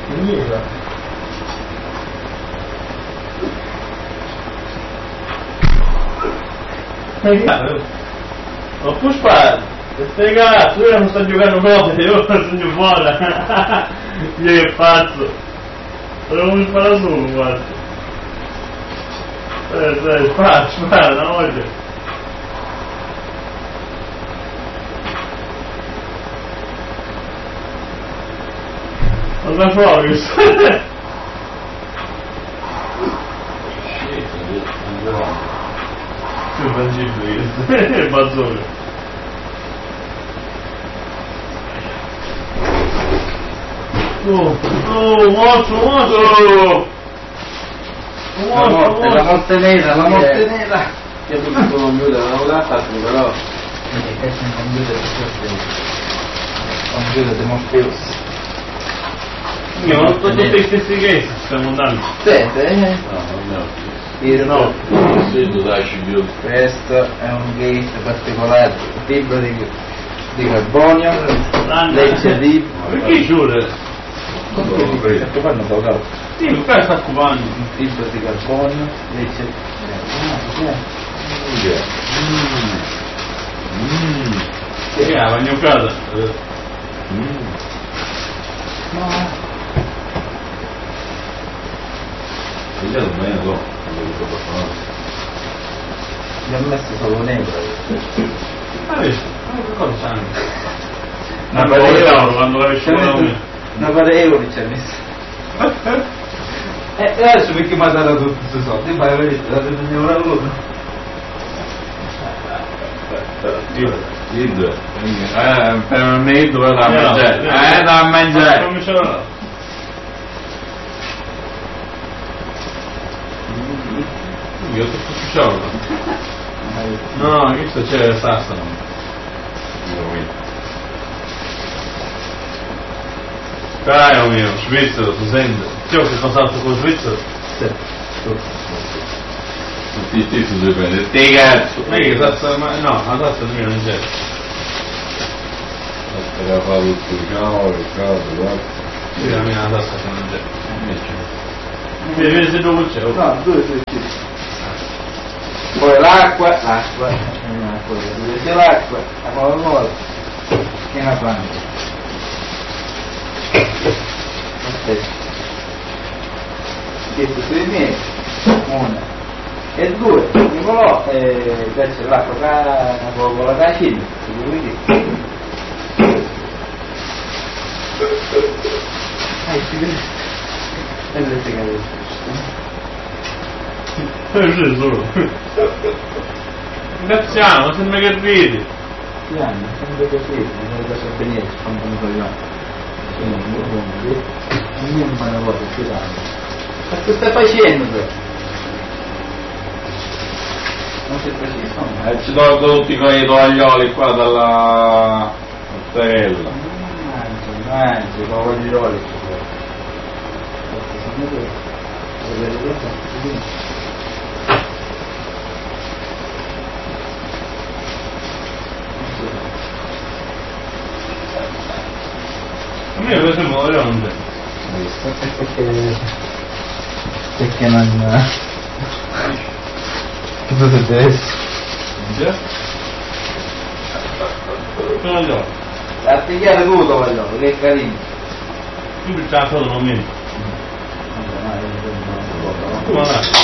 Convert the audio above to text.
Niente. Ma puoi sparare? Stai cazzo, io non sto giocando cose, io sogno fuori. Io che pazzo. Devo sparare solo, guarda. Spara, una volta. Cosa fuori? Più tangibile, bazzone. Morto! La morte nera. Io tutto il computer, non l'ho fatto però. Perché c'è un computer demostrato. Io non sto tutti i stessi case, stiamo andando. No, questo dai più. Questo è un case particolare, fibra di carbonio, lecce di... Perché giuro? Perché fanno poco? Sì, qua sta occupando. Fibra di carbonio, lecce... Che è la gnocata? No. Vediamo bene dopo. Gli ho messo solo negro. Ah, vedi? Cosa sanno? Una pareggio quando la vesciamo una pareggio ci ha messo. E adesso perché mi ha dato tutti questi soldi? Ma vedete, date un euro all'uno. Per un mezzo vado a mangiare. Da mangiare. Come ce l'ho? Io ti faccio no, questo c'è Sassano. Dai, mio, svizzero, tu senti? Ti ho che passato con svizzero? Sì. Tutti stessi due prendere. Te cazzo! Ma che tazza, ma no, la tazza di mio non c'è. Era fare tutto il cavolo, guarda. Sì, la mia tazza non c'è. Devi vedere se dopo c'è. No, due sì. Poi l'acqua, vedete l'acqua, la Coca-Cola, che la fanno? Aspetta. Questo sui miei, una. E due, Nicolò, c'è l'acqua con la cacina, si vede? E le sigarette. Gesù. Ringraziamo, sembra che ridi. Sì, hanno, sempre così, non lo so benissimo, quando mi voglio. Sono buoni, non mi fanno cosa, ci danno. Ma che stai facendo? Non sei preciso? Ci tolgo tutti quei tovaglioli qua dalla stella. Mangi, tovaglioli. A me questo è un modo grande. Perché non... Che potete essere? Già? Sono gli occhi. La tagliare tutto voglio, che è carino. Tu c'è solo un momento. Come andare?